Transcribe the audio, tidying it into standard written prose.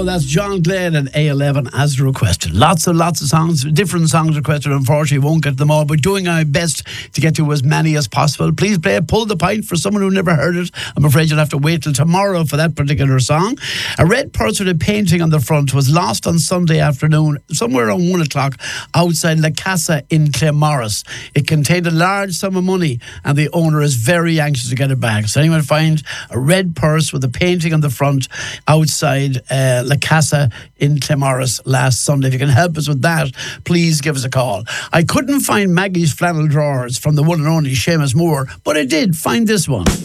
go. That's John Glenn and A11 as requested. Lots of songs, different songs requested. Unfortunately, won't get them all, but doing our best to get to as many as possible. Please play Pull the Pint for someone who never heard it. I'm afraid you'll have to wait till tomorrow for that particular song. A red purse with a painting on the front was lost on Sunday afternoon, somewhere around 1 o'clock, outside La Casa in Claremorris. It contained a large sum of money, and the owner is very anxious to get it back. So anyone find a red purse with a painting on the front outside La Casa in Claremorris last Sunday? If you can help us with that, please give us a call. I couldn't find Maggie's flannel drawers from the one and only Seamus Moore, but I did find this one.